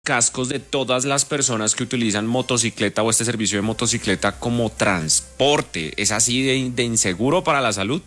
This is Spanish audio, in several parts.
cascos de todas las personas que utilizan motocicleta o este servicio de motocicleta como transporte. ¿Es así de inseguro para la salud?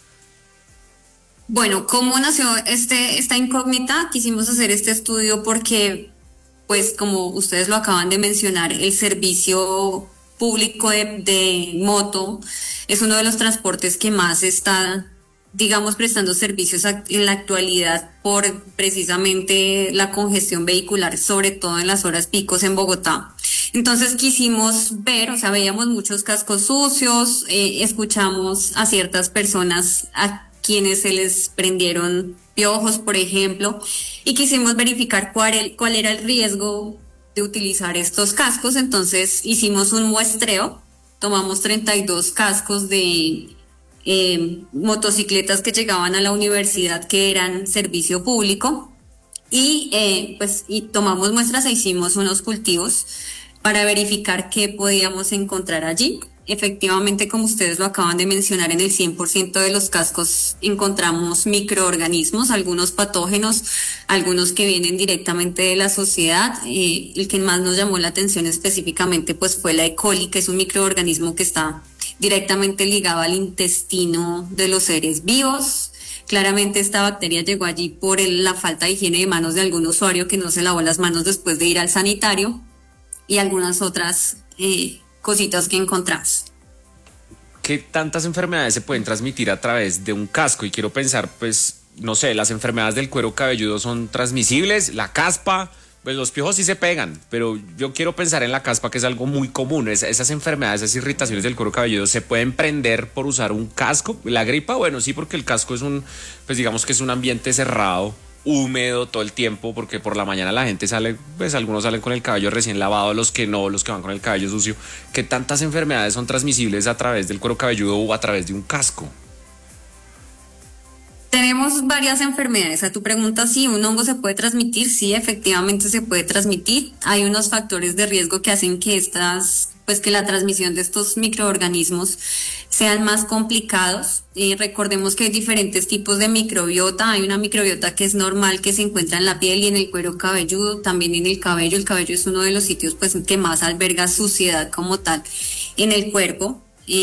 Bueno, ¿cómo nació esta incógnita? Quisimos hacer este estudio porque, pues como ustedes lo acaban de mencionar, el servicio público de moto es uno de los transportes que más está, digamos, prestando servicios en la actualidad por precisamente la congestión vehicular, sobre todo en las horas picos en Bogotá. Entonces quisimos ver, o sea, veíamos muchos cascos sucios, escuchamos a ciertas personas a quienes se les prendieron piojos, por ejemplo, y quisimos verificar cuál era el riesgo de utilizar estos cascos. Entonces hicimos un muestreo, tomamos 32 cascos de motocicletas que llegaban a la universidad que eran servicio público y tomamos muestras e hicimos unos cultivos para verificar qué podíamos encontrar allí. Efectivamente, como ustedes lo acaban de mencionar, en el 100% de los cascos encontramos microorganismos, algunos patógenos, algunos que vienen directamente de la sociedad. El que más nos llamó la atención específicamente pues fue la E. coli, que es un microorganismo que está directamente ligado al intestino de los seres vivos. Claramente esta bacteria llegó allí por la falta de higiene de manos de algún usuario que no se lavó las manos después de ir al sanitario y algunas otras cositas que encontramos. ¿Qué tantas enfermedades se pueden transmitir a través de un casco? Y quiero pensar, pues, no sé, las enfermedades del cuero cabelludo son transmisibles, la caspa, pues los piojos sí se pegan, pero yo quiero pensar en la caspa, que es algo muy común. Esas enfermedades, esas irritaciones del cuero cabelludo, ¿se pueden prender por usar un casco? La gripa, bueno, sí, porque el casco es pues digamos que es un ambiente cerrado, húmedo todo el tiempo, porque por la mañana la gente sale, pues algunos salen con el cabello recién lavado, los que no, los que van con el cabello sucio. ¿Qué tantas enfermedades son transmisibles a través del cuero cabelludo o a través de un casco? Tenemos varias enfermedades. A tu pregunta, si un hongo se puede transmitir, sí, efectivamente se puede transmitir. Hay unos factores de riesgo que hacen que que la transmisión de estos microorganismos sean más complicados. Recordemos que hay diferentes tipos de microbiota. Hay una microbiota que es normal, que se encuentra en la piel y en el cuero cabelludo, también en el cabello. El cabello es uno de los sitios pues que más alberga suciedad como tal en el cuerpo.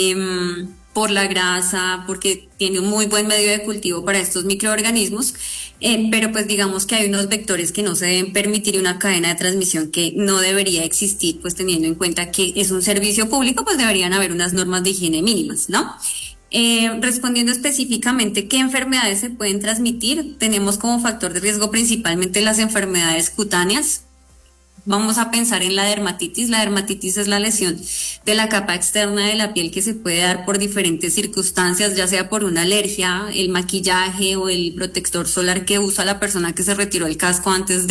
Por la grasa, porque tiene un muy buen medio de cultivo para estos microorganismos, pero pues digamos que hay unos vectores que no se deben permitir y una cadena de transmisión que no debería existir, pues teniendo en cuenta que es un servicio público, pues deberían haber unas normas de higiene mínimas, ¿no? Respondiendo específicamente qué enfermedades se pueden transmitir, tenemos como factor de riesgo principalmente las enfermedades cutáneas. Vamos a pensar en la dermatitis. La dermatitis es la lesión de la capa externa de la piel que se puede dar por diferentes circunstancias, ya sea por una alergia, el maquillaje o el protector solar que usa la persona que se retiró el casco antes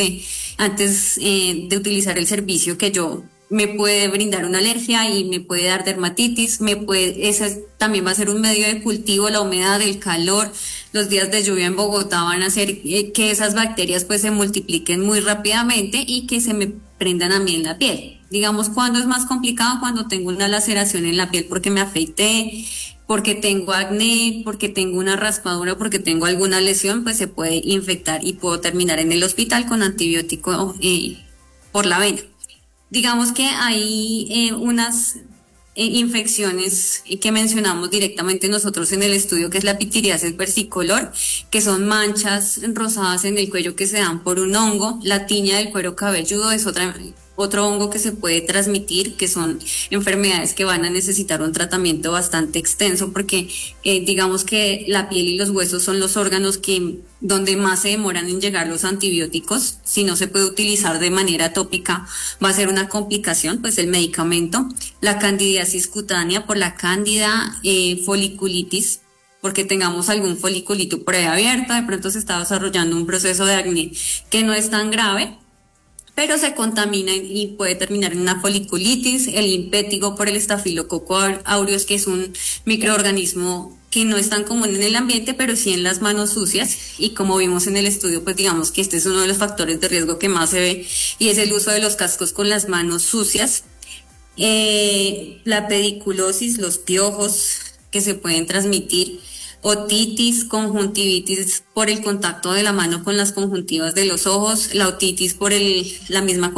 de utilizar el servicio, que me puede brindar una alergia y me puede dar dermatitis. Ese también va a ser un medio de cultivo, la humedad, el calor. Los días de lluvia en Bogotá van a hacer que esas bacterias pues se multipliquen muy rápidamente y que se me prendan a mí en la piel. Digamos, cuando es más complicado, cuando tengo una laceración en la piel porque me afeité, porque tengo acné, porque tengo una raspadura, porque tengo alguna lesión, pues se puede infectar y puedo terminar en el hospital con antibiótico por la vena. Digamos que hay unas infecciones que mencionamos directamente nosotros en el estudio, que es la pitiriasis versicolor, que son manchas rosadas en el cuello que se dan por un hongo. La tiña del cuero cabelludo es otro hongo que se puede transmitir, que son enfermedades que van a necesitar un tratamiento bastante extenso, porque digamos que la piel y los huesos son los órganos donde más se demoran en llegar los antibióticos. Si no se puede utilizar de manera tópica, va a ser una complicación, pues el medicamento. La candidiasis cutánea por la cándida, foliculitis, porque tengamos algún foliculito por ahí abierto, de pronto se está desarrollando un proceso de acné que no es tan grave, pero se contamina y puede terminar en una foliculitis. El impétigo por el estafilococo aureus, que es un microorganismo que no es tan común en el ambiente, pero sí en las manos sucias, y como vimos en el estudio, pues digamos que este es uno de los factores de riesgo que más se ve, y es el uso de los cascos con las manos sucias. La pediculosis, los piojos que se pueden transmitir otitis, conjuntivitis por el contacto de la mano con las conjuntivas de los ojos, la otitis por la misma